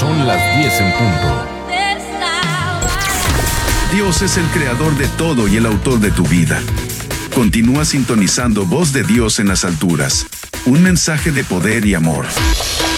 Son las 10 en punto. Dios es el creador de todo y el autor de tu vida. Continúa sintonizando Voz de Dios en las alturas. Un mensaje de poder y amor.